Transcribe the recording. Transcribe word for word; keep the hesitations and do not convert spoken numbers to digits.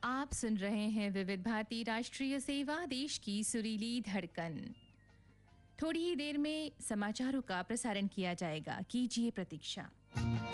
आप सुन रहे हैं विविध भारती राष्ट्रीय सेवा, देश की सुरीली धड़कन। थोड़ी ही देर में समाचारों का प्रसारण किया जाएगा, कीजिए प्रतीक्षा।